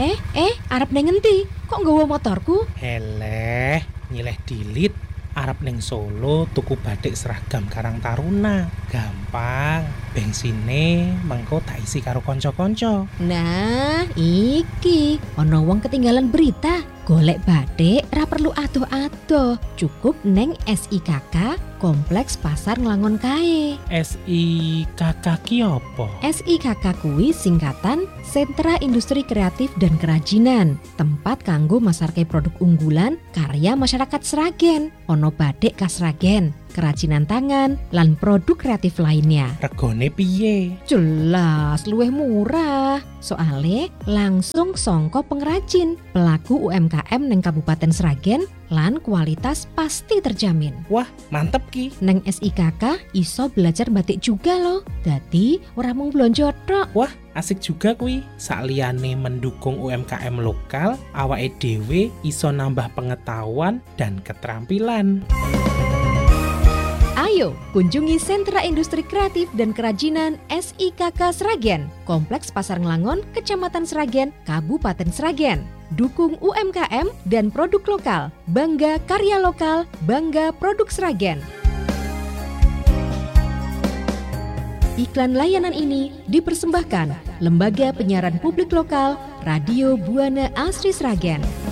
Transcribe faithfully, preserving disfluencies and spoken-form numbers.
Eh, eh, arep neng ngendi? Kok nggawa motorku? Heleh, nyileh dilit. Arep ning Solo tuku batik seragam Karang Taruna. Gampang, bensine mengko tak isi karo konco-konco. Nah, iki ono wong ketinggalan berita. Golek batik ra perlu adoh-adoh, cukup neng S I K K Kompleks Pasar Nglangon kae. S I K K ki opo? S I K K kuwi singkatan Sentra Industri Kreatif dan Kerajinan, tempat kanggo masarke produk unggulan karya masyarakat Sragen. Ono batik khas Sragen, kerajinan tangan, lan produk kreatif lainnya. Regone piye? Jelas luwih murah. Soale langsung songko pengrajin, pelaku U M K M neng Kabupaten Sragen, lan kualitas pasti terjamin. Wah, mantep ki. Neng S I K K iso belajar batik juga loh. Dadi ora mung blonjo tok. Wah, asik juga kuwi. Sakliyane mendukung U M K M lokal, awake dhewe iso nambah pengetahuan dan keterampilan. Ayo kunjungi Sentra Industri Kreatif dan Kerajinan S I K K Sragen, Kompleks Pasar Nglangon, Kecamatan Sragen, Kabupaten Sragen. Dukung U M K M dan produk lokal, bangga karya lokal, bangga produk Sragen. Iklan layanan ini dipersembahkan Lembaga Penyiaran Publik Lokal, Radio Buana Asri Sragen.